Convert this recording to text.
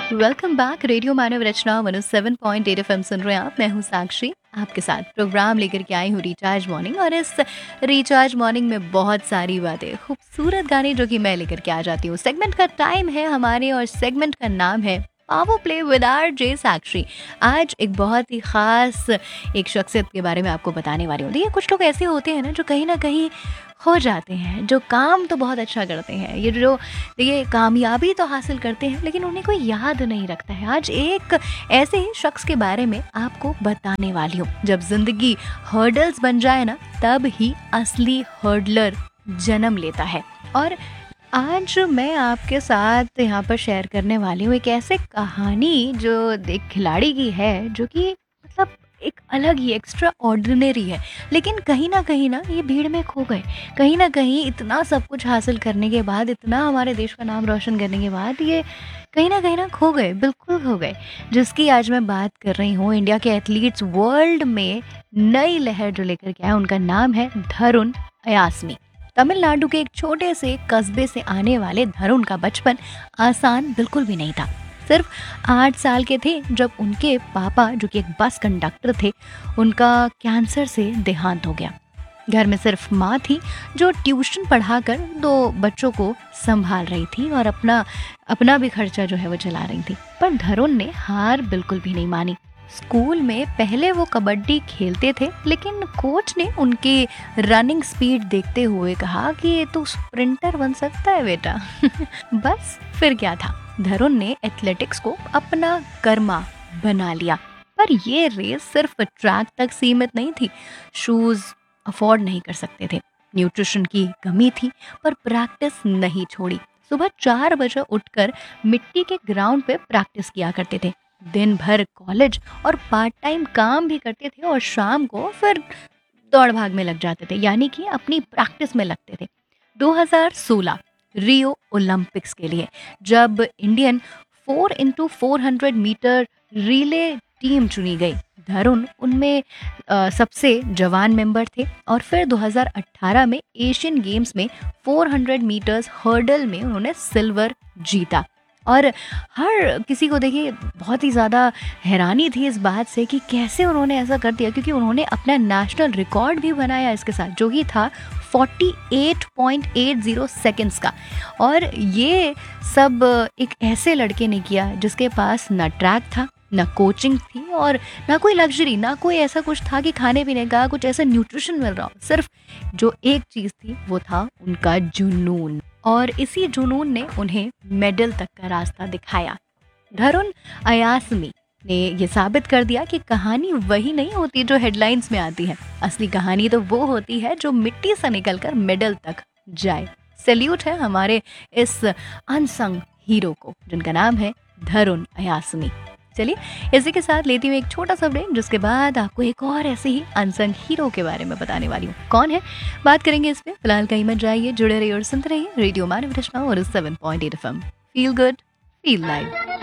Welcome back. Radio मानव रचना 107.8 FM सुन रहे हैं आप। मैं हूँ साक्षी, आपके साथ प्रोग्राम लेकर के आई हूँ रिचार्ज मॉर्निंग। और इस रिचार्ज मॉर्निंग में बहुत सारी बातें, खूबसूरत गाने जो कि मैं लेकर के आ जाती हूँ। सेगमेंट का टाइम है हमारे और सेगमेंट का नाम है पावर प्ले विद आरजे साक्षी। आज एक बहुत ही खास एक शख्सियत के बारे में आपको बताने वाली हूँ। देखिए, कुछ लोग ऐसे होते हैं ना जो कहीं हो जाते हैं, जो काम तो बहुत अच्छा करते हैं, ये जो देखिए कामयाबी तो हासिल करते हैं, लेकिन उन्हें कोई याद नहीं रखता है। आज एक ऐसे ही शख्स के बारे में आपको बताने वाली हूँ। जब जिंदगी हर्डल्स बन जाए ना, तब ही असली हर्डलर जन्म लेता है। और आज मैं आपके साथ यहाँ पर शेयर करने वाली हूँ एक ऐसे कहानी जो एक खिलाड़ी की है, जो कि मतलब एक अलग ही एक्स्ट्रा ऑर्डिनरी है। लेकिन कहीं ना ये भीड़ में खो गए। कहीं ना कहीं इतना सब कुछ हासिल करने के बाद, इतना हमारे देश का नाम रोशन करने के बाद, ये कहीं ना खो गए, बिल्कुल खो गए। जिसकी आज मैं बात कर रही हूँ, इंडिया के एथलीट्स वर्ल्ड में नई लहर जो लेकर के आए, उनका नाम है धरुन अयास्मी। तमिलनाडु के एक छोटे से कस्बे से आने वाले धरुन का बचपन आसान बिल्कुल भी नहीं था। सिर्फ 8 साल के थे जब उनके पापा, जो कि एक बस कंडक्टर थे, उनका कैंसर से देहांत हो गया। घर में सिर्फ माँ थी जो ट्यूशन पढ़ाकर 2 बच्चों को संभाल रही थी और अपना अपना भी खर्चा जो है वो चला रही थी। पर धरुन ने हार बिल्कुल भी नहीं मानी। स्कूल में पहले वो कबड्डी खेलते थे, लेकिन कोच ने उनकी रनिंग स्पीड देखते हुए कहा कि तू स्प्रिंटर बन सकता है बेटा। बस फिर क्या था, धरुन ने एथलेटिक्स को अपना कर्मा बना लिया। पर ये रेस सिर्फ ट्रैक तक सीमित नहीं थी। शूज अफोर्ड नहीं कर सकते थे, न्यूट्रिशन की कमी थी, पर प्रैक्टिस नहीं छोड़ी। सुबह 4 बजे उठकर मिट्टी के ग्राउंड पे प्रैक्टिस किया करते थे। दिन भर कॉलेज और पार्ट टाइम काम भी करते थे और शाम को फिर दौड़ भाग में लग जाते थे, यानी कि अपनी प्रैक्टिस में लगते थे। 2016 रियो ओलंपिक्स के लिए जब Indian 4x400 metre relay team चुनी गई, धरुन उनमें सबसे जवान मेंबर थे। और फिर 2018 में एशियन गेम्स में 400 मीटर्स हर्डल में उन्होंने सिल्वर जीता। और हर किसी को देखिए बहुत ही ज़्यादा हैरानी थी इस बात से कि कैसे उन्होंने ऐसा कर दिया, क्योंकि उन्होंने अपना नेशनल रिकॉर्ड भी बनाया इसके साथ, जो कि था 48.80 सेकेंड्स का। और ये सब एक ऐसे लड़के ने किया जिसके पास ना ट्रैक था, ना कोचिंग थी, और ना कोई लग्जरी, ना कोई ऐसा कुछ था कि खाने पीने का कुछ ऐसा न्यूट्रिशन मिल रहा हो। सिर्फ जो एक चीज़ थी वो था उनका जुनून, और इसी जुनून ने उन्हें मेडल तक का रास्ता दिखाया। धरुन अयास्मी ने ये साबित कर दिया कि कहानी वही नहीं होती जो हेडलाइंस में आती है। असली कहानी तो वो होती है जो मिट्टी से निकलकर मेडल तक जाए। सैल्यूट है हमारे इस अनसंग हीरो को, जिनका नाम है धरुन अयास्मी। चलिए, इसी के साथ लेती हूँ एक छोटा सा ब्रेक, जिसके बाद आपको एक और ऐसे ही अनसंग हीरो के बारे में बताने वाली हूँ। कौन है, बात करेंगे इस पे। फिलहाल कहीं मत जाइए, जुड़े रहिए और सुनते रहिए रेडियो मानव रचना और 7.8 FM। Feel good, feel live.